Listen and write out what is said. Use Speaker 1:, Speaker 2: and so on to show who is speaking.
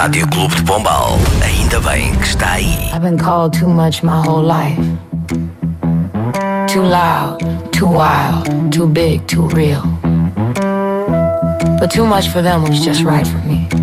Speaker 1: Rádio Clube de Pombal. Ainda bem que está aí.
Speaker 2: I've been called too much my whole life. Too loud, too wild, too big, too real. But too much for them was just right for me.